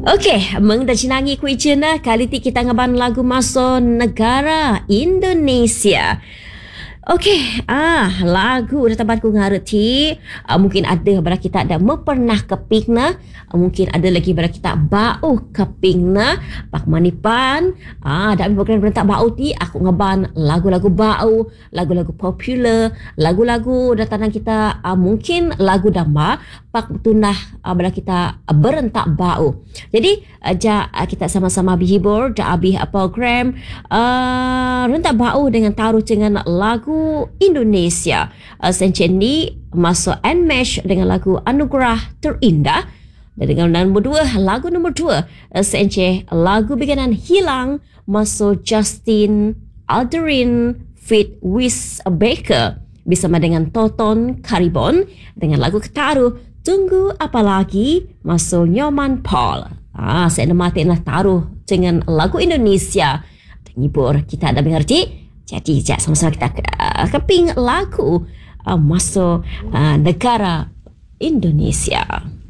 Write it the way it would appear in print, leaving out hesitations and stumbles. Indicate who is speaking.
Speaker 1: Okey, mengdacinangi kuih na kali ti kita ngaban lagu masuk negara Indonesia. Okey, lagu dah taban ku ngareti, mungkin ada bara kita ada pernah keping na, mungkin ada lagi bara kita bau keping na, pak manipan, dalam program berentak bau ti aku ngaban lagu-lagu bau, lagu-lagu popular, lagu-lagu datang kita mungkin lagu damba pak tunah bara kita berentak bau. Jadi kita sama-sama berhibur dah habis program rentak bau dengan taruh dengan lagu Indonesia. Sencen ni masuk Nmesh dengan lagu Anugerah Terindah. Dan dengan lagu nombor 2 sencen lagu bikinan Hilang masuk Justin Alderin Fit Wis Baker bersama dengan Toton Karibon dengan lagu ketaruh Tunggu Apa Lagi masuk Nyoman Paul. Saya namatin lah taruh dengan lagu Indonesia. Ngibur kita ada mengerti. Jadi sama-sama kita keping lagu masuk negara Indonesia.